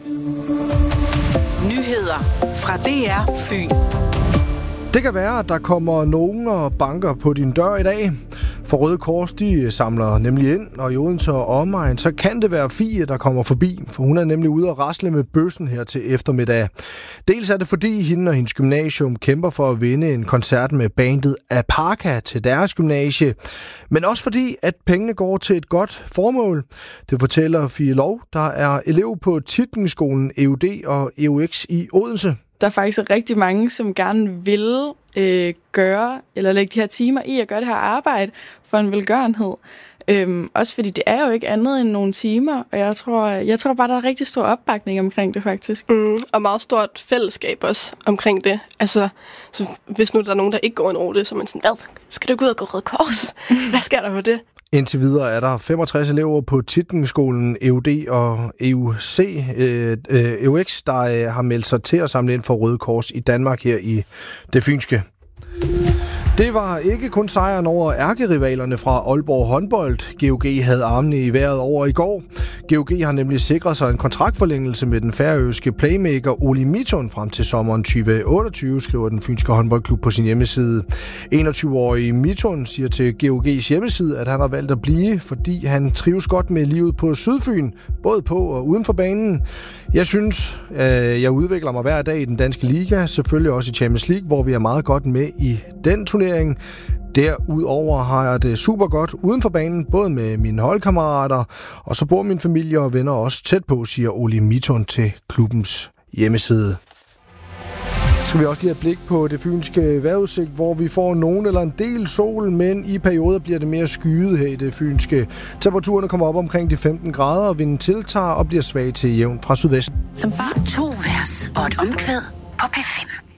Nyheder fra DR Fyn. Det kan være, at der kommer nogen og banker på din dør i dag. For Røde Kors, de samler nemlig ind, og i Odense og omegn, så kan det være Fie, der kommer forbi, for hun er nemlig ude og rasle med bøssen her til eftermiddag. Dels er det, fordi hende og hendes gymnasium kæmper for at vinde en koncert med bandet Aparka til deres gymnasie, men også fordi, at pengene går til et godt formål. Det fortæller Fie Lov, der er elev på Tietgenskolen EUD og EUX i Odense. Der er faktisk rigtig mange, som gerne vil gøre, eller lægge de her timer i at gøre det her arbejde for en velgørenhed. Også fordi det er jo ikke andet end nogle timer, og jeg tror bare, der er rigtig stor opbakning omkring det faktisk. Og meget stort fællesskab også omkring det. Altså, så hvis nu der er nogen, der ikke går ind over det, så er man sådan, hvad? Skal du gå ud og gå Røde Kors? Hvad sker der for det? Indtil videre er der 65 elever på Tietgenskolen EUD og EUX, der har meldt sig til at samle ind for Røde Kors i Danmark her i det fynske. Det var ikke kun sejren over ærkerivalerne fra Aalborg håndbold. GOG havde armene i vejret over i går. GOG har nemlig sikret sig en kontraktforlængelse med den færøske playmaker Oli Mitton frem til sommeren 2028, skriver den fynske håndboldklub på sin hjemmeside. 21-årige Mitton siger til GOG's hjemmeside, at han har valgt at blive, fordi han trives godt med livet på Sydfyn, både på og uden for banen. Jeg synes, jeg udvikler mig hver dag i den danske liga, selvfølgelig også i Champions League, hvor vi er meget godt med i den turnering. Derudover har jeg det super godt uden for banen, både med mine holdkammerater, og så bor min familie og venner også tæt på, siger Oli Mitton til klubbens hjemmeside. Så skal vi også lige have blik på det fynske vejrudsigt, hvor vi får nogen eller en del sol, men i perioder bliver det mere skyet her i det fynske. Temperaturerne kommer op omkring de 15 grader, og vinden tiltager og bliver svag til jævn fra sydvest. Som bare 2 vers og et omkvæd på P5.